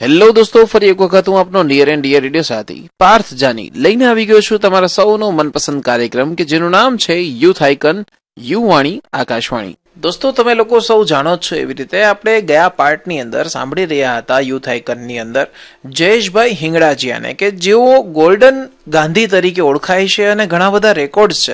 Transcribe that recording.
Hello દોસ્તો, ફરી એક વખત હું આપનો નિયર એન્ડ ડિયર રેડિયો સાથી પાર્થ જાની લઈને આવી ગયો છું તમારા સૌનો મનપસંદ કાર્યક્રમ કે જેનું નામ છે યુથ આઇકન યુવાણી આકાશવાણી. દોસ્તો, તમે લોકો સૌ જાણો જ છો એવી રીતે આપણે ગયા પાર્ટની અંદર સાંભળી રહ્યા હતા યુથ આઇકનની અંદર જયેશભાઈ હિંગળાજીયાને કે જેઓ ગોલ્ડન ગાંધી તરીકે ઓળખાય છે અને ઘણા બધા રેકોર્ડ્સ છે